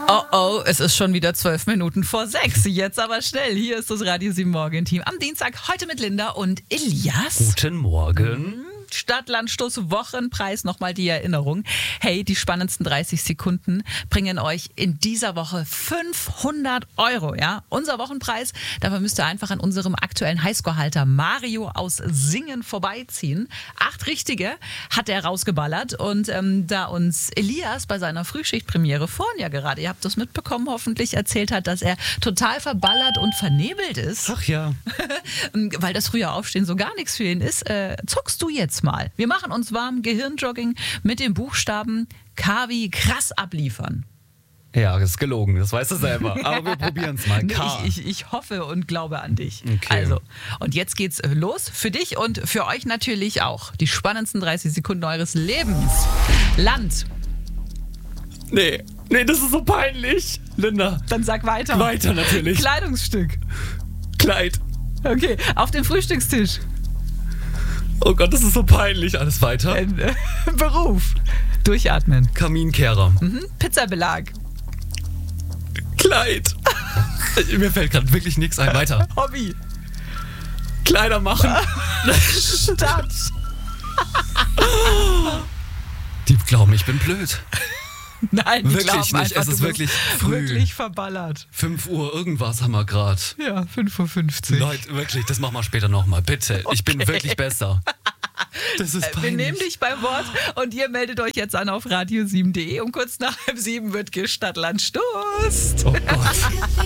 Oh oh, es ist schon wieder 12 Minuten vor 6. Jetzt aber schnell. Hier ist das Radio 7 Morgen-Team. Am Dienstag heute mit Linda und Elias. Guten Morgen. Stadt-Land-Stoß Wochenpreis, nochmal die Erinnerung. Hey, die spannendsten 30 Sekunden bringen euch in dieser Woche 500 €, ja? Unser Wochenpreis, dafür müsst ihr einfach an unserem aktuellen Highscore-Halter Mario aus Singen vorbeiziehen. 8 richtige hat er rausgeballert und da uns Elias bei seiner Frühschichtpremiere vorhin ja gerade, ihr habt das mitbekommen, hoffentlich erzählt hat, dass er total verballert und vernebelt ist, Ach ja. weil das frühe Aufstehen so gar nichts für ihn ist, zockst du jetzt mal. Wir machen uns warm, Gehirnjogging mit den Buchstaben K wie krass abliefern. Ja, das ist gelogen, das weißt du selber. Aber wir probieren es mal. K. Ich hoffe und glaube an dich. Okay. Also, und jetzt geht's los für dich und für euch natürlich auch. Die spannendsten 30 Sekunden eures Lebens. Land. Nee, das ist so peinlich. Linda. Dann sag weiter. Weiter natürlich. Kleidungsstück. Kleid. Okay, auf dem Frühstückstisch. Oh Gott, das ist so peinlich. Alles weiter. Beruf. Durchatmen. Kaminkehrer. Pizzabelag. Kleid. Mir fällt gerade wirklich nichts ein. Weiter. Hobby. Kleider machen. Stadt. Die glauben, ich bin blöd. Nein, die Wirklich glauben nicht, einfach, es du ist bist wirklich früh. wirklich verballert. 5 Uhr irgendwas haben wir gerade. Ja, 5:50 Uhr. Leute, wirklich, das machen wir später nochmal. Bitte, ich bin wirklich besser. Das ist peinlich. Wir nehmen dich beim Wort und ihr meldet euch jetzt an auf radio7.de. Um kurz nach 7 wird Stadt-Land-Stoß. Oh Gott.